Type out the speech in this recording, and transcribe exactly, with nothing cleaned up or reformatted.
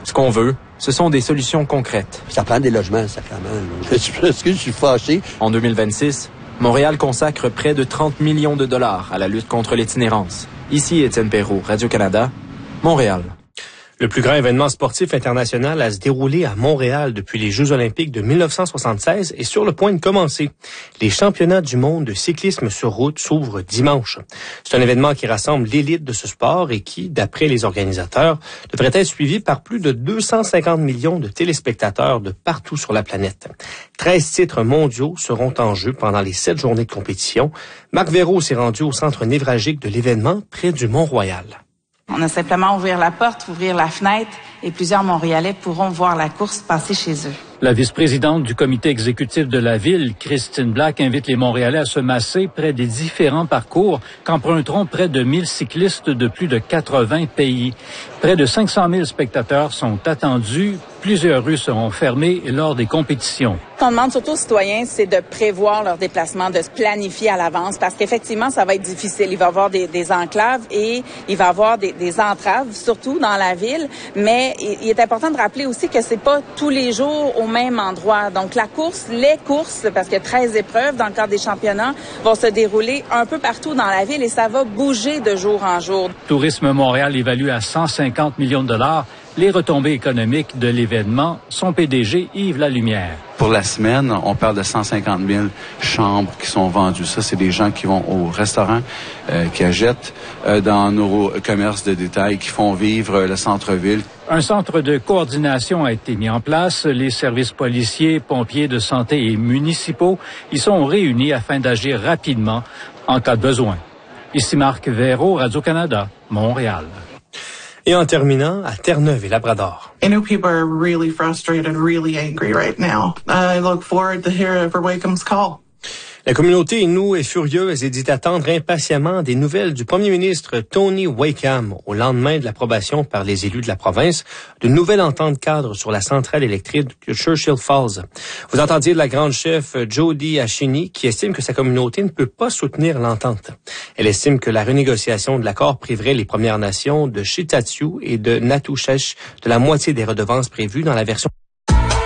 Ce qu'on veut, ce sont des solutions concrètes. Ça prend des logements, ça clairement. Est-ce que je suis fâché? En deux mille vingt-six, Montréal consacre près de trente millions de dollars à la lutte contre l'itinérance. Ici Étienne Perrault, Radio-Canada, Montréal. Le plus grand événement sportif international à se dérouler à Montréal depuis les Jeux olympiques de dix-neuf cent soixante-seize est sur le point de commencer. Les championnats du monde de cyclisme sur route s'ouvrent dimanche. C'est un événement qui rassemble l'élite de ce sport et qui, d'après les organisateurs, devrait être suivi par plus de deux cent cinquante millions de téléspectateurs de partout sur la planète. treize titres mondiaux seront en jeu pendant les sept journées de compétition. Marc Véraud s'est rendu au centre névralgique de l'événement près du Mont-Royal. On a simplement ouvert la porte, ouvrir la fenêtre et plusieurs Montréalais pourront voir la course passer chez eux. La vice-présidente du comité exécutif de la ville, Christine Black, invite les Montréalais à se masser près des différents parcours qu'emprunteront près de mille cyclistes de plus de quatre-vingts pays. Près de cinq cent mille spectateurs sont attendus. Plusieurs rues seront fermées lors des compétitions. Ce qu'on demande surtout aux citoyens, c'est de prévoir leur déplacement, de se planifier à l'avance, parce qu'effectivement, ça va être difficile. Il va y avoir des, des enclaves et il va y avoir des, des entraves, surtout dans la ville. Mais il est important de rappeler aussi que c'est pas tous les jours au même endroit. Donc la course, les courses, parce qu'il y a treize épreuves dans le cadre des championnats, vont se dérouler un peu partout dans la ville et ça va bouger de jour en jour. Tourisme Montréal évalue à cent cinquante millions de dollars les retombées économiques de l'événement. Son P D G, Yves Lalumière. Pour la semaine, on parle de cent cinquante mille chambres qui sont vendues. Ça, c'est des gens qui vont au restaurant, euh, qui achètent euh, dans nos commerces de détail, qui font vivre euh, le centre-ville. Un centre de coordination a été mis en place. Les services policiers, pompiers de santé et municipaux y sont réunis afin d'agir rapidement en cas de besoin. Ici Marc Véraud, Radio-Canada, Montréal. Et en terminant, à Terre-Neuve et Labrador. I know people are really frustrated, really angry right now. I look forward to hearing for Wakeham's call. La communauté Innu est furieuse et dit attendre impatiemment des nouvelles du premier ministre Tony Wakeham au lendemain de l'approbation par les élus de la province d'une nouvelle entente cadre sur la centrale électrique de Churchill Falls. Vous entendiez de la grande chef Jody Ashini qui estime que sa communauté ne peut pas soutenir l'entente. Elle estime que la renégociation de l'accord priverait les Premières Nations de Shitatsu et de Natushech de la moitié des redevances prévues dans la version